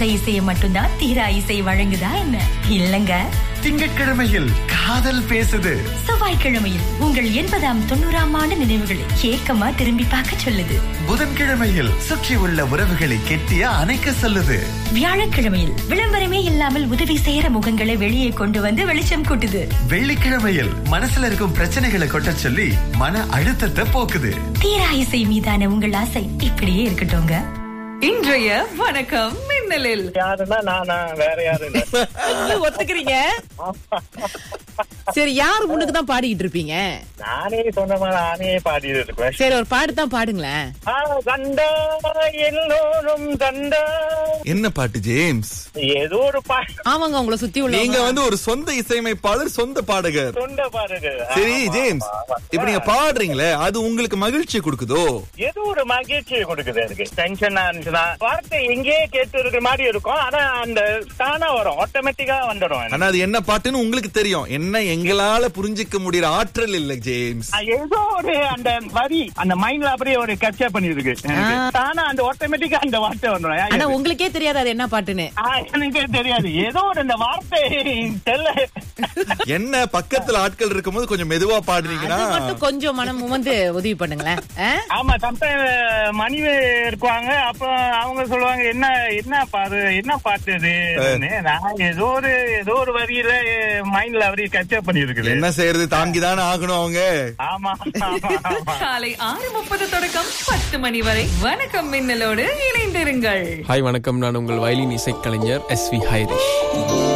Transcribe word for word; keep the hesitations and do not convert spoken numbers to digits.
சுக இசையை மட்டும்தான் தீரா இசை வழங்குதா என்ன? இல்லங்க. திங்கட்கிழமையில் காதல் பேசுது. செவ்வாய்க்கிழமையில் உங்கள் எண்பதாம் தொண்ணூறாம் ஆண்டு நினைவுகளை ஏக்கமா திரும்பி பார்க்க சொல்லுது. புதன்கிழமையில் சுற்றி உள்ள உறவுகளை கெட்டியா அணைக்க சொல்லுது. வியாழக்கிழமையில் விளம்பரமே இல்லாமல் உதவி செய்யற முகங்களை வெளியே கொண்டு வந்து வெளிச்சம் கூட்டுது. வெள்ளிக்கிழமையில் மனசுல இருக்கும் பிரச்சனைகளை கொட்ட சொல்லி மன அழுத்தத்தை போக்குது. தீரா இசை மீதான உங்கள் ஆசை இப்படியே இருக்கட்டும்ங்க. இன்றைய வணக்கம் மின்னலில் யாருன்னா நானா, வேற யாரும் இல்ல. ஐயோ, ஒத்துக்கிறீங்க? சரி, யாரு முன்னுக்கு தான் பாடிக்கிட்டு இருப்பீங்க? நானே சொன்னமா நானே பாடிட்டு இருப்பேன். சரி, ஒரு பாட்டு தான் பாடுங்களேன். ஆ, கண்டா எல்லோரும் கண்டா. என்ன பாட்டு ஜேம்ஸ்? ஏதோ ஒரு பாட்டு. ஆமாங்க, உங்களை சுத்தி உள்ள நீங்க வந்து ஒரு சொந்த இசையமைப்பாளர், சொந்த பாடகர். சொந்த பாருங்க. சரி ஜேம்ஸ், இப்ப நீங்க பாடுறீங்களே, அது உங்களுக்கு மகிழ்ச்சி கொடுக்குதோ? ஏதோ ஒரு மகிழ்ச்சியை கொடுக்குது. எனக்கு டென்ஷனா இருந்துச்சுன்னா வார்த்தை எங்கேயே கேட்டு இருக்கிற மாதிரி இருக்கும். ஆனா அந்த தானா வரும், ஆட்டோமேட்டிக்கா வந்துடும். ஆனா அது என்ன பாட்டுன்னு உங்களுக்கு தெரியும். என்ன எங்களால புரிஞ்சிக்க முடியற ஆற்றல் இல்ல ஜேம்ஸ். ஏதோ ஒரு அந்த வரி அந்த மைண்ட்ல அப்படியே ஒரு கேப்சர் பண்ணிருக்கு. தானா அந்த ஆட்டோமேட்டிக்கா அந்த வார்த்தை வந்துடும். ஆனா உங்களுக்கே தெரியாது அது என்ன பாட்டுன்னு. எனக்கே தெரியாது. ஏதோ ஒரு அந்த வார்த்தை தெரியல. என்ன பக்கத்துல ஆட்கள் இருக்கும்போது கொஞ்சம் மெதுவா பாடுறீங்கன்னா மட்டும் கொஞ்சம் மனம் வந்து உதவி பண்ணுங்களேன். ஆமா, சம்டைம் மனைவி இருக்குவாங்க. அப்ப அவங்க சொல்லுவாங்க, என்ன என்ன பாரு என்ன பாட்டு இது. நான் ஏதோ ஒரு ஏதோ ஒரு வரியில மைண்ட்ல அப்படியே கேப்சர் பண்ணி இருக்குது. என்ன செய்யறது, தாங்கிதானே ஆகணும் அவங்க. ஆமா. காலை ஆறு முப்பது தொடக்கம் பத்து மணி வரை வணக்கம் மின்னலோடு இணைந்திருங்கள். ஹாய் வணக்கம், நான் உங்கள் வயலின் இசைக்கலைஞர் எஸ் வி ஹைரிஷ்.